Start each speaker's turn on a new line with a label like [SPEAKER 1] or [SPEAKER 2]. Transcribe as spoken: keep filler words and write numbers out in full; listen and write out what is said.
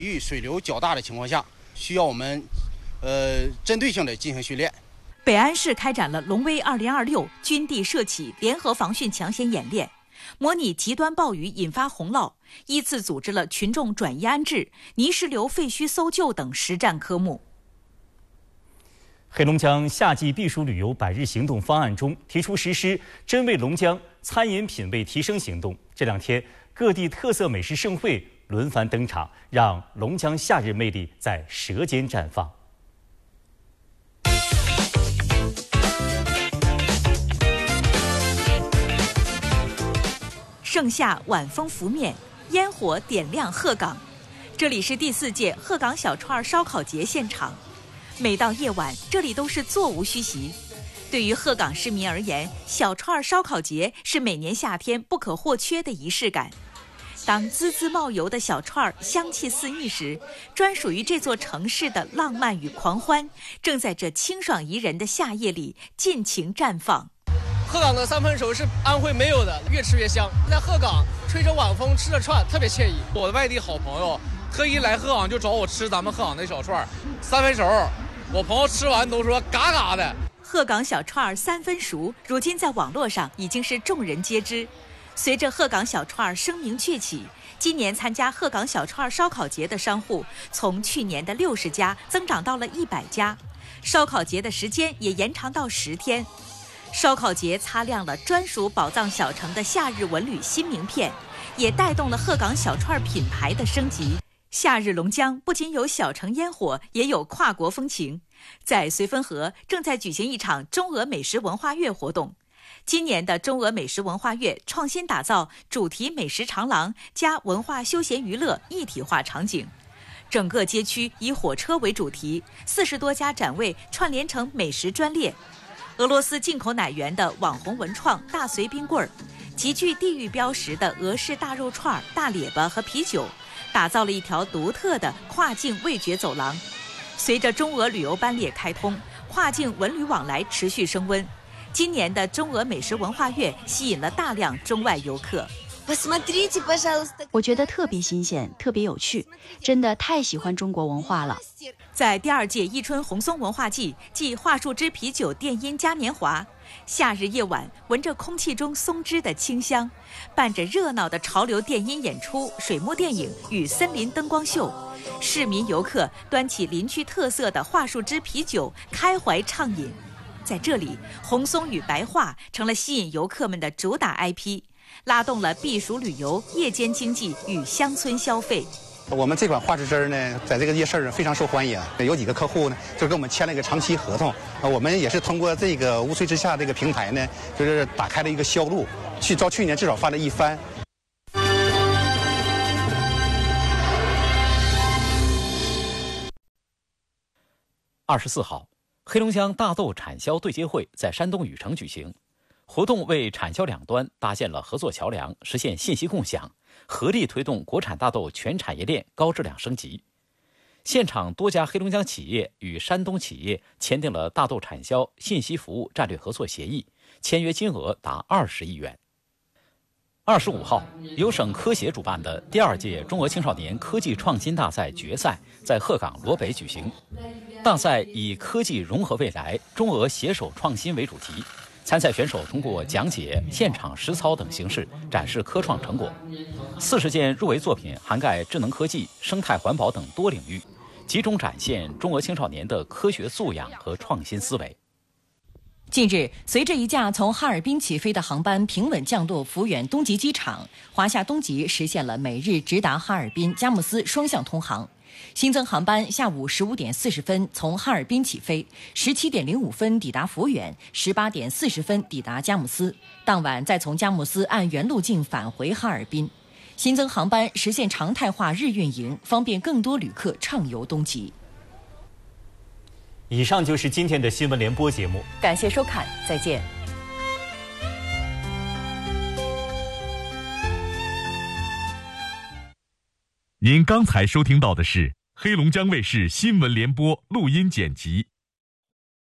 [SPEAKER 1] 遇水流较大的情况下，需要我们呃针对性的进行训练。
[SPEAKER 2] 北安市开展了龙威二零二六军地社企联合防汛抢险演练，模拟极端暴雨引发洪涝，依次组织了群众转移安置、泥石流废墟搜救等实战科目。
[SPEAKER 3] 黑龙江夏季避暑旅游百日行动方案中提出实施真味龙江餐饮品味提升行动。这两天，各地特色美食盛会轮番登场，让龙江夏日魅力在舌尖绽放。
[SPEAKER 2] 盛夏晚风拂面，烟火点亮鹤岗。这里是第四届鹤岗小串烧烤节现场。每到夜晚，这里都是座无虚席。对于鹤岗市民而言，小串烧烤节是每年夏天不可或缺的仪式感。当滋滋冒油的小串香气四溢时，专属于这座城市的浪漫与狂欢，正在这清爽宜人的夏夜里尽情绽放。
[SPEAKER 4] 鹤岗的三分熟是安徽没有的，越吃越香。在鹤岗吹着晚风，吃着串，特别惬意。
[SPEAKER 5] 我的外地好朋友特意来鹤岗就找我吃咱们鹤岗的小串三分熟，我朋友吃完都说嘎嘎的。
[SPEAKER 2] 鹤岗小串三分熟，如今在网络上已经是众人皆知。随着鹤岗小串声名鹊起，今年参加鹤岗小串烧烤节的商户从去年的六十家增长到了一百家，烧烤节的时间也延长到十天。烧烤节擦亮了专属宝藏小城的夏日文旅新名片，也带动了鹤岗小串品牌的升级。夏日龙江不仅有小城烟火，也有跨国风情。在绥芬河正在举行一场中俄美食文化月活动。今年的中俄美食文化月创新打造主题美食长廊加文化休闲娱乐一体化场景，整个街区以火车为主题，四十多家展位串联成美食专列。俄罗斯进口奶源的网红文创大绥冰棍儿，极具地域标识的俄式大肉串、大列巴和啤酒，打造了一条独特的跨境味觉走廊。随着中俄旅游班列开通，跨境文旅往来持续升温。今年的中俄美食文化月吸引了大量中外游客。
[SPEAKER 6] 我觉得特别新鲜，特别有趣，真的太喜欢中国文化了。
[SPEAKER 2] 在第二届伊春红松文化季暨桦树枝啤酒电音嘉年华，夏日夜晚闻着空气中松枝的清香，伴着热闹的潮流电音演出、水幕电影与森林灯光秀，市民游客端起林区特色的桦树枝啤酒，开怀畅饮。在这里，红松与白桦成了吸引游客们的主打 I P， 拉动了避暑旅游、夜间经济与乡村消费。
[SPEAKER 7] 我们这款桦树枝呢，在这个夜市非常受欢迎，有几个客户呢，就跟我们签了一个长期合同。我们也是通过这个无炊之下这个平台呢，就是打开了一个销路，去照去年至少翻了一番。
[SPEAKER 8] 二十四号，黑龙江大豆产销对接会在山东禹城举行，活动为产销两端搭建了合作桥梁，实现信息共享，合力推动国产大豆全产业链高质量升级。现场多家黑龙江企业与山东企业签订了大豆产销信息服务战略合作协议，签约金额达二十亿元。二十五号，由省科协主办的第二届中俄青少年科技创新大赛决赛在鹤岗罗北举行。大赛以科技融合未来，中俄携手创新为主题，参赛选手通过讲解、现场实操等形式展示科创成果。四十件入围作品涵盖智能科技、生态环保等多领域，集中展现中俄青少年的科学素养和创新思维。
[SPEAKER 9] 近日，随着一架从哈尔滨起飞的航班平稳降落抚远东极机场，华夏东极实现了每日直达哈尔滨、佳木斯双向通航。新增航班下午十五点四十分从哈尔滨起飞，十七点零五分抵达抚远，十八点四十分抵达佳木斯，当晚再从佳木斯按原路径返回哈尔滨。新增航班实现常态化日运营，方便更多旅客畅游东极。
[SPEAKER 3] 以上就是今天的新闻联播节目，
[SPEAKER 9] 感谢收看，再见。
[SPEAKER 10] 您刚才收听到的是黑龙江卫视新闻联播录音剪辑。